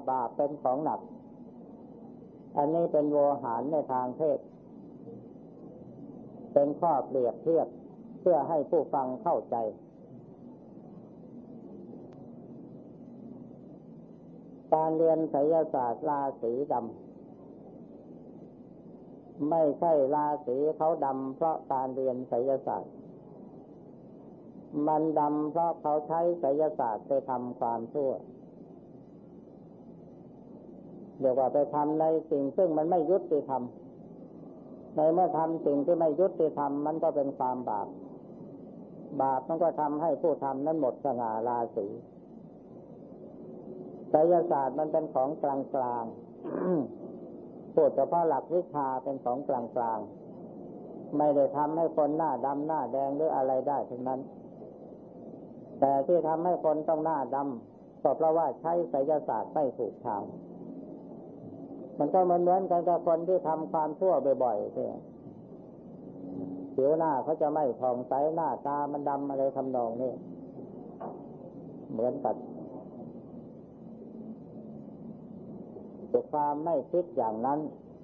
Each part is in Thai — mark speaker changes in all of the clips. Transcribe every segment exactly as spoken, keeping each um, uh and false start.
Speaker 1: บาปเป็นของหนักอันนี้เป็นโวหารในทางเทศเป็นข้อเปรียบเทียบเพื่อให้ผู้ฟังเข้าใจการเรียนไสยศาสตร์ราศีดำไม่ใช่ราศีเขาดำเพราะการเรียนไสยศาสตร์มันดำเพราะเขาใช้ไสยศาสตร์ไปทำความชั่วเรียกว่าไปทำในสิ่งซึ่งมันไม่ยุติธรรมในเมื่อทำสิ่งที่ไม่ยุติธรรมมันก็เป็นความบาปบาปมันก็ทำให้ผู้ทำนั้นหมดสง่าราศีไสยศาสตร์มันเป็นของกลางกลางพูดเฉพาะหลักวิชาเป็นของกลางกลางไม่ได้ทำให้คนหน้าดำหน้าแดงหรืออะไรได้ทั้งนั้นแต่ที่ทำให้คนต้องหน้าดำก็เพราะว่าใช้ไสยศาสตร์ไม่ถูกทางมันก็เหมือนเหมือนกันกับคนที่ทำความชั่วบ่อยๆเนี่ยผิวหน้าเขาจะไม่ผ่องใสหน้าตามันดำอะไรทำนองนี้เหมือนกันแต่ความไม่คิดอย่างนั้น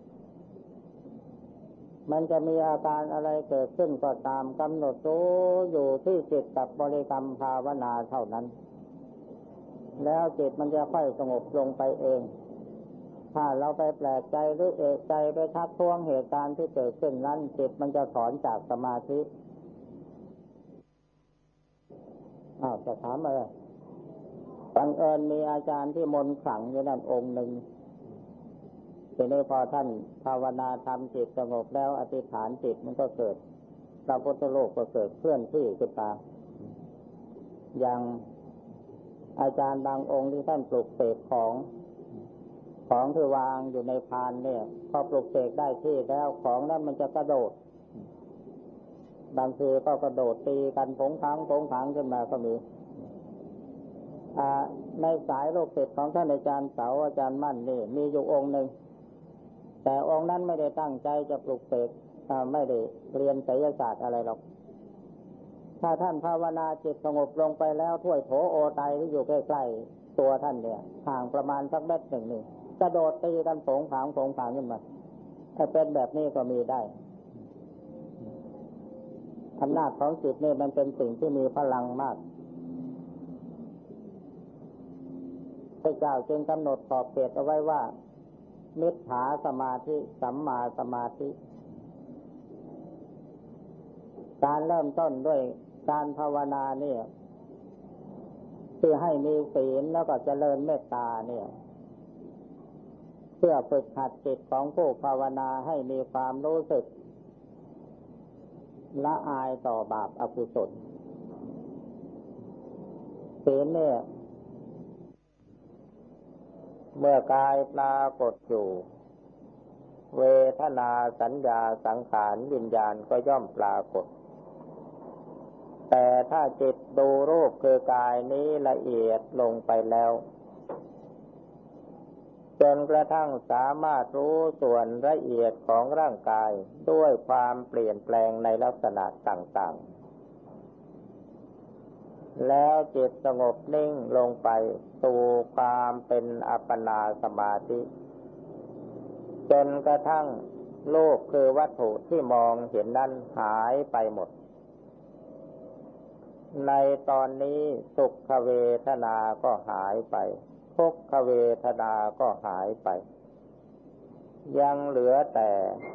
Speaker 1: มันจะมีอาการอะไรเกิดขึ้นก็ตามกำหนดรู้อยู่ที่จิตกับบริกรรมภาวนาเท่านั้นแล้วจิตมันจะค่อยสงบลงไปเองถ้าเราไปแปลกใจหรือเอกใจไปทักท้วงเหตุการณ์ที่เกิดขึ้นนั้นจิตมันจะถอนจากสมาธิอ้าวจะถามอะไรบังเอิญมีอาจารย์ที่มนต์ขลังอยู่นั่นองค์หนึ่งทีนี้พอท่านภาวนาทำจิตสงบแล้วอธิษฐานจิตมันก็เกิดพระพุทธโลกก็เกิดเคลื่อนที่ขึ้นมาอย่างอาจารย์บางองค์ที่ท่านปลุกเสกของของที่วางอยู่ในพานเนี่ยพอปลุกเสกได้ที่แล้วของนั้นมันจะกระโดดบางทีก็กระโดดตีกันผงผางผงผางขึ้นมาก็มีในสายโลกเสกของท่านอาจารย์เสาอาจารย์มั่นนี่มีอยู่องค์หนึ่งแต่องค์นั้นไม่ได้ตั้งใจจะปลุกเสกไม่ได้เรียนไสยศาสตร์อะไรหรอกถ้าท่านภาวนาจิตสงบลงไปแล้วถ้วยโถโอไตที่อยู่ใกล้ๆตัวท่านเนี่ยห่างประมาณสักเมตรหนึ่งนี่กระโดดตีกันผงผางผงผางขึ้นมาถ้าเป็นแบบนี้ก็มีได้อำนาจของจิตนี่มันเป็นสิ่งที่มีพลังมากพระเจ้าจึงกำหนดขอบเขตเอาไว้ว่ามิจฉาสมาธิสัมมาสมาธิการเริ่มต้นด้วยการภาวนาเนี่ยที่ให้มีศีลแล้วก็เจริญเมตตาเนี่ยเพื่อฝึกหัดจิตของผู้ภาวนาให้มีความรู้สึกละอายต่อบาปอกุศลศีลเนี่ยเมื่อกายปรากฏอยู่เวทนาสัญญาสังขารวิญญาณก็ย่อมปรากฏแต่ถ้าจิตดูรูปคือกายนี้ละเอียดลงไปแล้วจนกระทั่งสามารถรู้ส่วนละเอียดของร่างกายด้วยความเปลี่ยนแปลงในลักษณะต่างๆแล้วจิตสงบนิ่งลงไปสู่ความเป็นอัปปนาสมาธิจนกระทั่งโลกคือวัตถุที่มองเห็นนั้นหายไปหมดในตอนนี้สุขเวทนาก็หายไปทุกขเวทนาก็หายไปยังเหลือแต่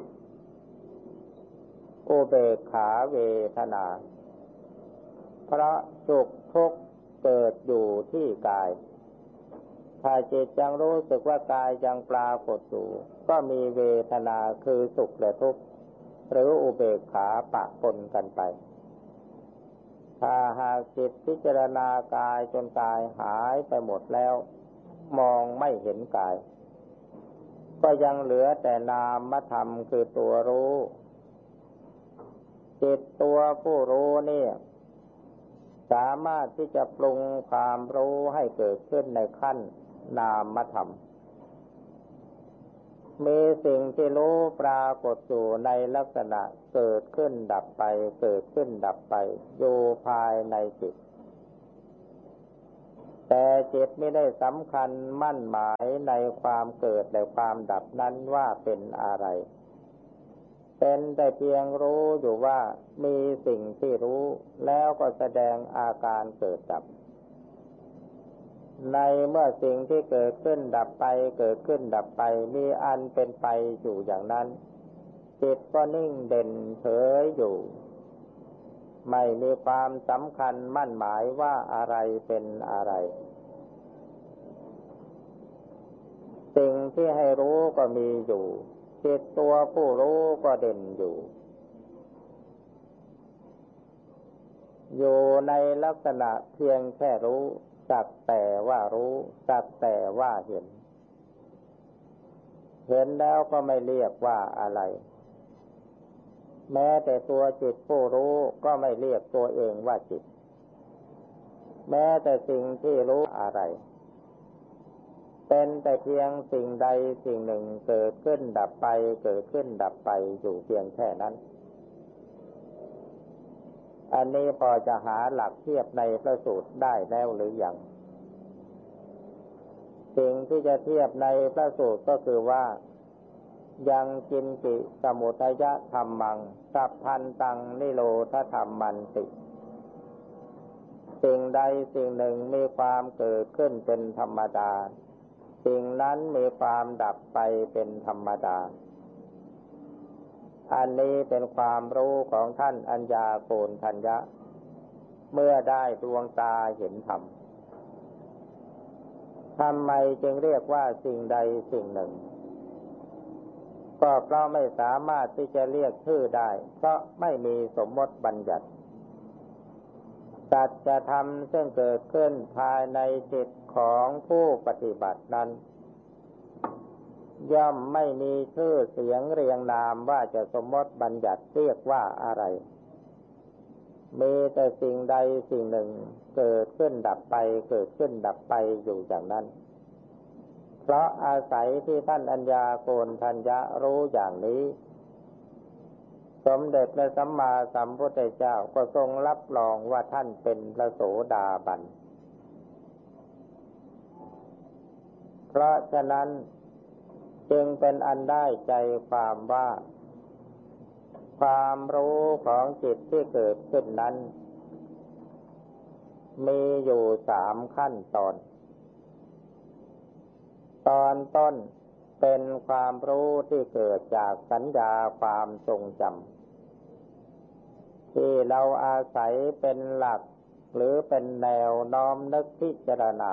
Speaker 1: อุเบกขาเวทนาเพราะสุขทุกข์เกิดอยู่ที่กายถ้าจิตยังรู้สึกว่ากายยังปรากฏอยู่ก็มีเวทนาคือสุขและทุกข์หรืออุเบกขาปะปนกันไปถ้าหากจิตพิจารณากายจนกายหายไปหมดแล้วมองไม่เห็นกายก็ยังเหลือแต่นามธรรมคือตัวรู้จิตตัวผู้รู้นี่สามารถที่จะปรุงความรู้ให้เกิดขึ้นในขั้นนามธรรมมีสิ่งที่รู้ปรากฏอยู่ในลักษณะเกิดขึ้นดับไปเกิดขึ้นดับไปอยู่ภายในจิตแต่จิตไม่ได้สำคัญมั่นหมายในความเกิดและความดับนั้นว่าเป็นอะไรเป็นแต่เพียงรู้อยู่ว่ามีสิ่งที่รู้แล้วก็แสดงอาการเกิดดับในเมื่อสิ่งที่เกิดขึ้นดับไปเกิดขึ้นดับไปมีอันเป็นไปอยู่อย่างนั้นจิตก็นิ่งเด่นเฉยอยู่ไม่มีความสำคัญมั่นหมายว่าอะไรเป็นอะไรสิ่งที่ให้รู้ก็มีอยู่จิตตัวผู้รู้ก็เด่นอยู่อยู่ในลักษณะเพียงแค่รู้สักแต่ว่ารู้สักแต่ว่าเห็นเห็นแล้วก็ไม่เรียกว่าอะไรแม้แต่ตัวจิตผู้รู้ก็ไม่เรียกตัวเองว่าจิตแม้แต่สิ่งที่รู้อะไรเป็นแต่เพียงสิ่งใดสิ่งหนึ่งเกิดขึ้นดับไปเกิดขึ้นดับไปอยู่เพียงแค่นั้นอันนี้พอจะหาหลักเทียบในพระสูตรได้แล้วหรือยังสิ่งที่จะเทียบในพระสูตรก็คือว่ายังกินกิสมุทัยธรรมังสัพพันตังนิโรธธรรมันติสิ่งใดสิ่งหนึ่งมีความเกิดขึ้นเป็นธรรมดาสิ่งนั้นมีความดับไปเป็นธรรมดาอันนี้เป็นความรู้ของท่านอัญญาโกณทัญญะเมื่อได้ดวงตาเห็นธรรมทำไมจึงเรียกว่าสิ่งใดสิ่งหนึ่งก็เพราะไม่สามารถที่จะเรียกชื่อได้เพราะไม่มีสมมติบัญญัติสัจธรรมซึ่งเกิดขึ้นภายในจิตของผู้ปฏิบัตินั้นย่อมไม่มีชื่อเสียงเรียงนามว่าจะสมมติบัญญัติเรียกว่าอะไรมีแต่สิ่งใดสิ่งหนึ่งเกิดขึ้นดับไปเกิดขึ้นดับไปอยู่อย่างนั้นเพราะอาศัยที่ท่านอัญญาโกณทัญญะรู้อย่างนี้สมเด็จพระสัมมาสัมพุทธเจ้าก็ทรงรับรองว่าท่านเป็นพระโสดาบันเพราะฉะนั้นจึงเป็นอันได้ใจความว่าความรู้ของจิตที่เกิดขึ้นนั้นมีอยู่สามขั้นตอนตอนต้นเป็นความรู้ที่เกิดจากสัญญาความทรงจำที่เราอาศัยเป็นหลักหรือเป็นแนวน้อมนึกพิจารณา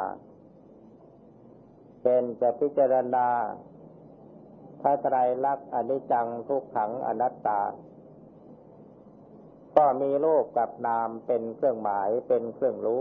Speaker 1: เป็นจะพิจารณาพระไตรลักษณ์อนิจจังทุกขังอนัตตาก็มีรูปกับนามเป็นเครื่องหมายเป็นเครื่องรู้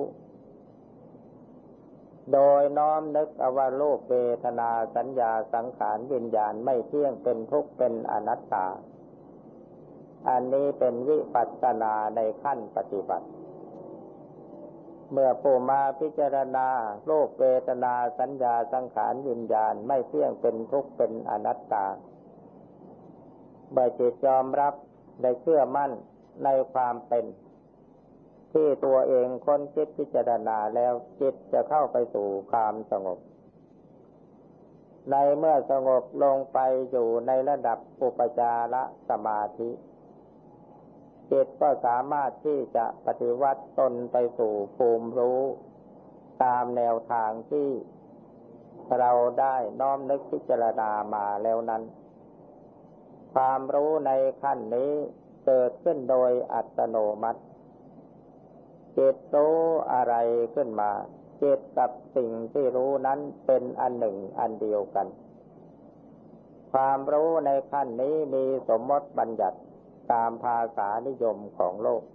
Speaker 1: โดยน้อมนึกเอาว่ารูปเวทนาสัญญาสังขารวิญญาณไม่เที่ยงเป็นทุกข์เป็นอนัตตาอันนี้เป็นวิปัสสนาในขั้นปฏิบัติเมื่อผู้มาพิจารณารูปเวทนาสัญญาสังขารวิญญาณไม่เที่ยงเป็นทุกข์เป็นอนัตตาเมื่อจิตยอมรับได้เชื่อมั่นในความเป็นที่ตัวเองค้นคิดพิจารณาแล้วจิตจะเข้าไปสู่ความสงบในเมื่อสงบลงไปอยู่ในระดับอุปจารสมาธิจิตก็สามารถที่จะปฏิวัติตนไปสู่ภูมิรู้ตามแนวทางที่เราได้น้อมนึกพิจารณามาแล้วนั้นความรู้ในขั้นนี้เกิดขึ้นโดยอัตโนมัติจิตรู้อะไรขึ้นมาจิตกับสิ่งที่รู้นั้นเป็นอันหนึ่งอันเดียวกันความรู้ในขั้นนี้มีสมมติบัญญัติตามภาษานิยมของโลก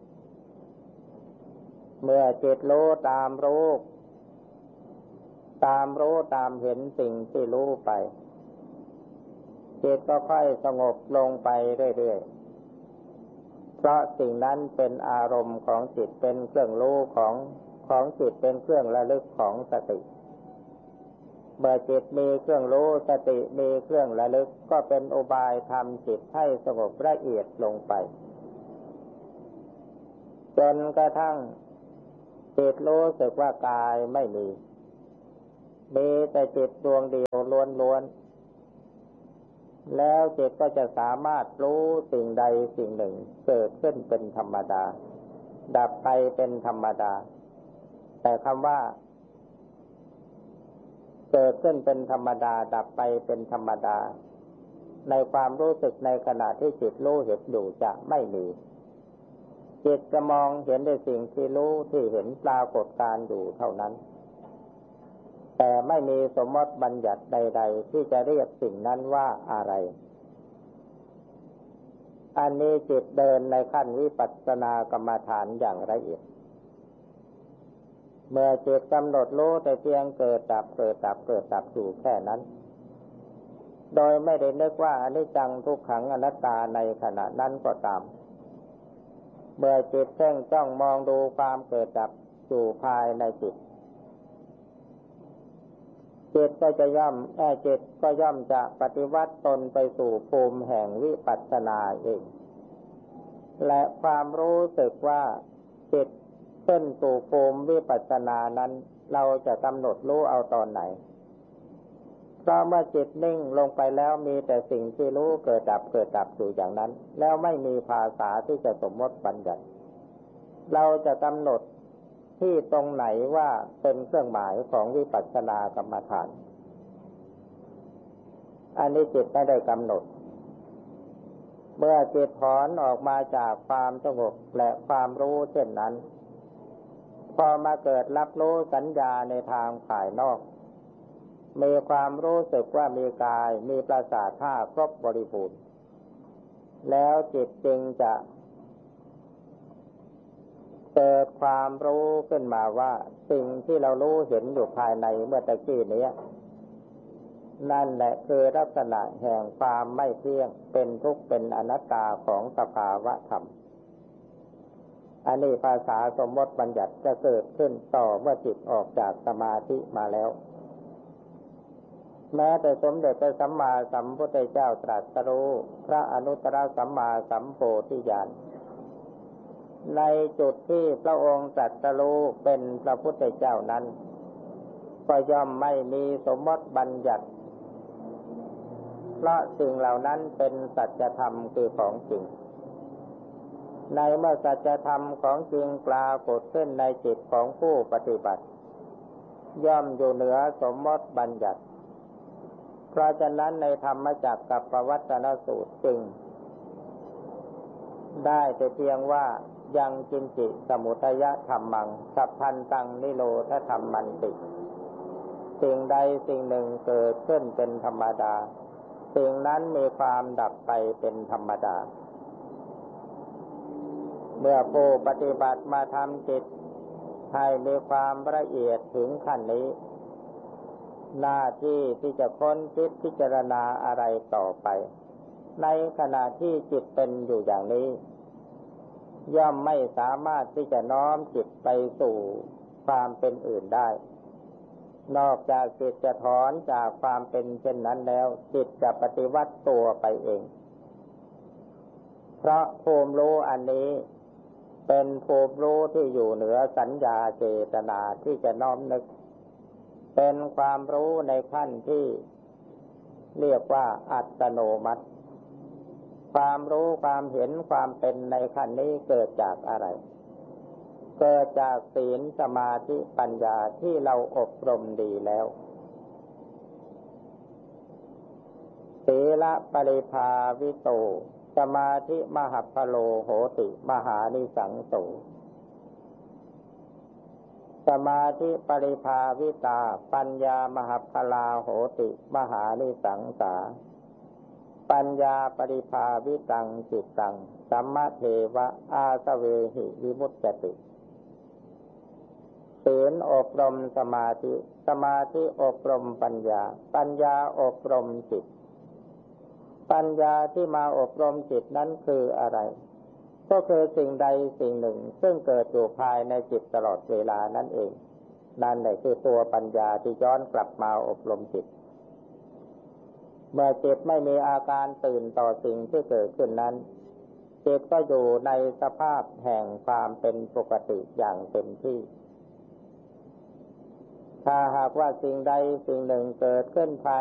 Speaker 1: เมื่อจิตรู้ตามรู้ตามรู้ตามเห็นสิ่งที่รู้ไปจิตก็ค่อยสงบลงไปเรื่อยๆเพราะสิ่งนั้นเป็นอารมณ์ของจิตเป็นเครื่องรู้ของของจิตเป็นเครื่องระลึกของสติเมื่อจิตมีเครื่องรู้สติมีเครื่องระลึกก็เป็นอุบายทำจิตให้สงบละเอียดลงไปจนกระทั่งจิตรู้สึกว่ากายไม่มีมีแต่จิตดวงเดียวล้วนๆแล้วจิตก็จะสามารถรู้สิ่งใดสิ่งหนึ่งเกิดขึ้นเป็นธรรมดาดับไปเป็นธรรมดาแต่คำว่าเกิดขึ้นเป็นธรรมดาดับไปเป็นธรรมดาในความรู้สึกในขณะที่จิตรู้เห็นอยู่จะไม่มีจิตจะมองเห็นในสิ่งที่รู้ที่เห็นปรากฏการณ์อยู่เท่านั้นแต่ไม่มีสมมติบัญญัติใดๆที่จะเรียกสิ่งนั้นว่าอะไรอันนี้จิตเดินในขั้นวิปัสสนากรรมฐานอย่างละเอียดเมื่อจิตกำหนดรู้แต่เพียงเกิดดับเกิดดับเกิดดับอยู่แค่นั้นโดยไม่ได้นึกว่าอนิจจังทุกขังอนัตตาในขณะนั้นก็ตามเมื่อจิตเพ่งจ้องมองดูความเกิดดับอยู่ภายในจิตจิตก็จะย่อมแอจิตก็ย่อมจะปฏิวัติตนไปสู่ภูมิแห่งวิปัสสนาเองและความรู้สึกว่าจิตขึ้นสู่ภูมิวิปัสสนานั้นเราจะกำหนดรู้เอาตอนไหนเพราะเมื่อจิตนิ่งลงไปแล้วมีแต่สิ่งที่รู้เกิดดับเกิดดับอยู่อย่างนั้นแล้วไม่มีภาษาที่จะสมมติบัญญัติเราจะกำหนดที่ตรงไหนว่าเป็นเครื่องหมายของวิปัสสนากรรมฐานอันนี้จิตไม่ได้กำหนดเมื่อจิตถอนออกมาจากความสงบและความรู้เช่นนั้นพอมาเกิดรับรู้สัญญาในทางภายนอกมีความรู้สึกว่ามีกายมีประสาทห้าครบบริบูรณ์แล้วจิตจึงจะเกิดความรู้ขึ้นมาว่าสิ่งที่เรารู้เห็นอยู่ภายในเมื่อตะกี้นี้นั่นแหละคือลักษณะแห่งความไม่เที่ยงเป็นทุกข์เป็นอนัตตาของสภาวะธรรมอันนี้ภาษาสมมติบัญญัติจะเกิดขึ้นต่อเมื่อจิตออกจากสมาธิมาแล้วแม้แต่สมเด็จพระสัมมาสัมพุทธเจ้าตรัสรู้พระอนุตตรสัมมาสัมโพธิญาณในจุดที่พระองค์ตรัสรู้เป็นพระพุทธเจ้านั้นก็ย่อมไม่มีสมมติบัญญัติเพราะสิ่งเหล่านั้นเป็นสัจธรรมคือของจริงในเมื่อสัจธรรมของจริงปรากฏขึ้นในจิตของผู้ปฏิบัติย่อมอยู่เหนือสมมติบัญญัติเพราะฉะนั้นในธรรมจักรกับปวัตตนสูตรจึงได้แต่เพียงว่ายังกินจิสมุทัยธรรมังสัพพันตังนิโรธธรรมันติสิ่งใดสิ่งหนึ่งเกิดขึ้นเป็นธรรมดาสิ่งนั้นมีความดับไปเป็นธรรมดาเมื่อผู้ปฏิบัติมาทำจิตให้มีความละเอียดถึงขั้นนี้หน้าที่ที่จะค้นคิดพิจารณาอะไรต่อไปในขณะที่จิตเป็นอยู่อย่างนี้ย่อมไม่สามารถที่จะน้อมจิตไปสู่ความเป็นอื่นได้นอกจากจิตจะถอนจากความเป็นเช่นนั้นแล้วจิตจะปฏิวัติตัวไปเองเพราะภูมิรู้อันนี้เป็นภูมิรู้ที่อยู่เหนือสัญญาเจตนาที่จะน้อมนึกเป็นความรู้ในขั้นที่เรียกว่าอัตโนมัติความรู้ความเห็นความเป็นในขั้นนี้เกิดจากอะไรเกิดจากศีลสมาธิปัญญาที่เราอบรมดีแล้วศีลปริภาวิโตสมาธิมหัพพโลโหติมหานิสังโสสมาธิปริภาวิตาปัญญามหัพพลาโหติมหานิสังสาปัญญาปริภาวิตังจิตตังสัมมะเทวะอาสเวหิวิมุตติศีลอบรมสมาธิสมาธิอบรมปัญญาปัญญาอบรมจิตปัญญาที่มาอบรมจิตนั้นคืออะไรก็คือสิ่งใดสิ่งหนึ่งซึ่งเกิดอยู่ภายในจิตตลอดเวลานั่นเองนั่นแหละคือตัวปัญญาที่ย้อนกลับมาอบรมจิตเมื่อจิตไม่มีอาการตื่นต่อสิ่งที่เกิดขึ้นนั้นจิตก็อยู่ในสภาพแห่งความเป็นปกติอย่างเต็มที่ถ้าหากว่าสิ่งใดสิ่งหนึ่งเกิดขึ้นภาย